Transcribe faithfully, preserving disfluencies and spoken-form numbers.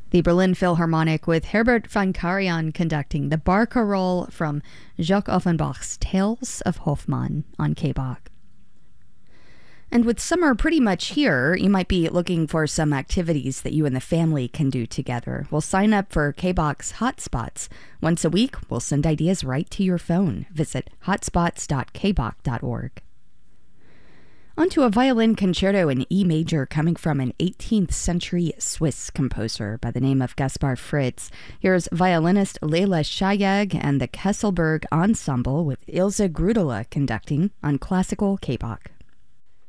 The Berlin Philharmonic with Herbert von Karajan conducting the Barcarolle from Jacques Offenbach's Tales of Hoffmann on K-Bach. And with summer pretty much here, you might be looking for some activities that you and the family can do together. We'll sign up for K-Bach's Hotspots. Once a week, we'll send ideas right to your phone. Visit hotspots dot k bach dot org. Onto a violin concerto in E major coming from an eighteenth century Swiss composer by the name of Gaspar Fritz. Here's violinist Leila Shayag and the Kesselberg Ensemble with Ilse Grudela conducting on classical K-Bach.